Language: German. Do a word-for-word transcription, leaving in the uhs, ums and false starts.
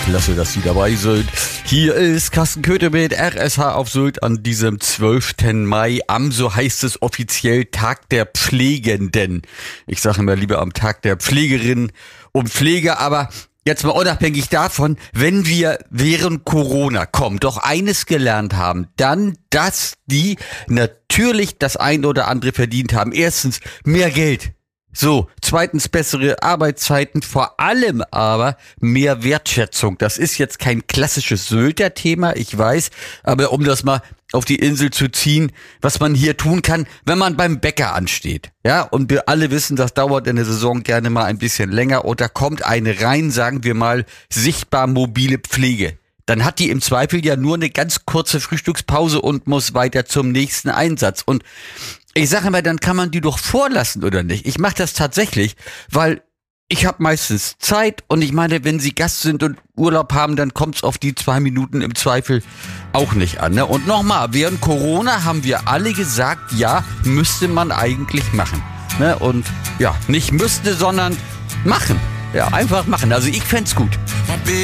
Klasse, dass Sie dabei sind. Hier ist Carsten Köthe mit R S H auf Sylt an diesem zwölften Mai am, so heißt es offiziell, Tag der Pflegenden. Ich sage immer lieber am Tag der Pflegerinnen und Pfleger, aber jetzt mal unabhängig davon, wenn wir während Corona, komm, doch eines gelernt haben, dann, dass die natürlich das eine oder andere verdient haben. Erstens, mehr Geld. So, zweitens bessere Arbeitszeiten, vor allem aber mehr Wertschätzung. Das ist jetzt kein klassisches Sylter Thema, ich weiß, aber um das mal auf die Insel zu ziehen, was man hier tun kann, wenn man beim Bäcker ansteht. Ja, und wir alle wissen, das dauert in der Saison gerne mal ein bisschen länger und da kommt eine rein, sagen wir mal, sichtbar mobile Pflege. Dann hat die im Zweifel ja nur eine ganz kurze Frühstückspause und muss weiter zum nächsten Einsatz. Und ich sage immer, dann kann man die doch vorlassen, oder nicht? Ich mache das tatsächlich, weil ich habe meistens Zeit und ich meine, wenn Sie Gast sind und Urlaub haben, dann kommt's auf die zwei Minuten im Zweifel auch nicht an. Ne? Und nochmal, während Corona haben wir alle gesagt, ja, müsste man eigentlich machen. Ne? Und ja, nicht müsste, sondern machen. Ja, einfach machen. Also ich fänd's gut.